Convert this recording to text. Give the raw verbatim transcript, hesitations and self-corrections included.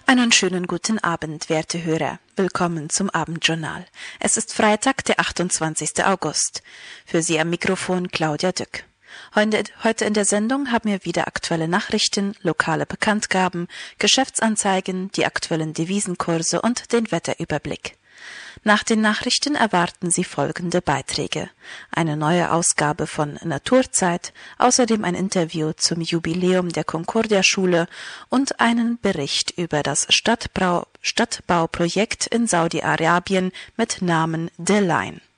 Einen schönen guten Abend, werte Hörer. Willkommen zum Abendjournal. Es ist Freitag, der achtundzwanzigster August. Für Sie am Mikrofon Claudia Dück. Heute in der Sendung haben wir wieder aktuelle Nachrichten, lokale Bekanntgaben, Geschäftsanzeigen, die aktuellen Devisenkurse und den Wetterüberblick. Nach den Nachrichten erwarten Sie folgende Beiträge: eine neue Ausgabe von Naturzeit, außerdem ein Interview zum Jubiläum der Concordia-Schule und einen Bericht über das Stadtbrau- Stadtbauprojekt in Saudi-Arabien mit Namen The Line.